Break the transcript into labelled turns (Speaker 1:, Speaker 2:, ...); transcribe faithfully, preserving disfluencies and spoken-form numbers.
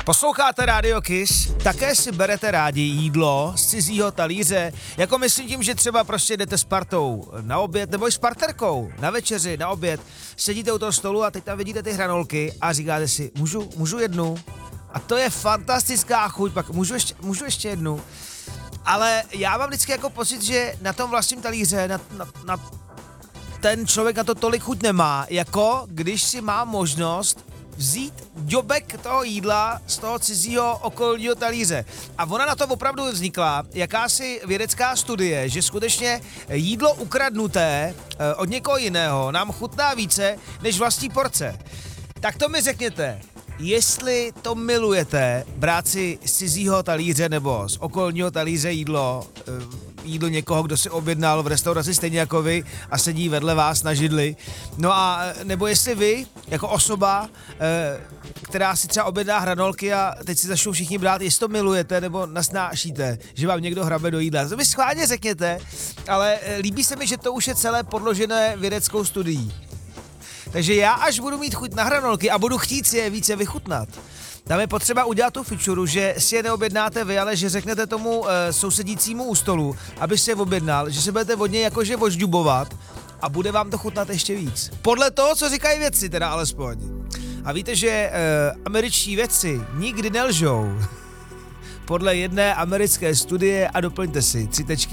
Speaker 1: Posloucháte Radio Kiss? Také si berete rádi jídlo z cizího talíře? Jako myslím tím, že třeba prostě jdete s partou na oběd, nebo i s partnerkou na večeři, na oběd, sedíte u toho stolu a teď tam vidíte ty hranolky a říkáte si, můžu, můžu jednu? A to je fantastická chuť, pak můžu ještě, můžu ještě jednu? Ale já mám vždycky jako pocit, že na tom vlastním talíře, na, na, na ten člověk na to tolik chuť nemá, jako když si má možnost vzít ďobek toho jídla z toho cizího okolního talíře. A ona na to opravdu vznikla, jakási vědecká studie, že skutečně jídlo ukradnuté od někoho jiného nám chutná více než vlastní porce. Tak to mi řekněte, jestli to milujete brát si z cizího talíře nebo z okolního talíře jídlo, jídlo někoho, kdo si objednal v restauraci stejně jako vy a sedí vedle vás na židli. No a nebo jestli vy, jako osoba, která si třeba objedná hranolky a teď si začnou všichni brát, jestli to milujete nebo nasnášíte, že vám někdo hrabe do jídla. To mi schválně řekněte, ale líbí se mi, že to už je celé podložené vědeckou studií. Takže já až budu mít chuť na hranolky a budu chtít si je více vychutnat, tam je potřeba udělat tu fičuru, že si je neobjednáte vy, ale že řeknete tomu e, sousedícímu u stolu, aby si je objednal, že se budete od něj jakože vožďubovat a bude vám to chutnat ještě víc. Podle toho, co říkají vědci teda alespoň. A víte, že e, američtí vědci nikdy nelžou. Podle jedné americké studie, a doplňte si tři tečky.